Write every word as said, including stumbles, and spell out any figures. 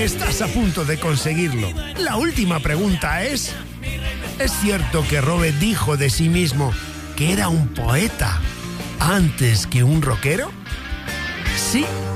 Estás a punto de conseguirlo. La última pregunta es... ¿es cierto que Robert dijo de sí mismo que era un poeta antes que un rockero? ¿Sí